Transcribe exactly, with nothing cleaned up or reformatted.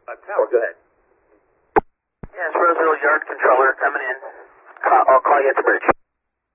Uh, Tower, go ahead. Yes, Roseville Yard Controller coming in. Uh, I'll call you at the bridge.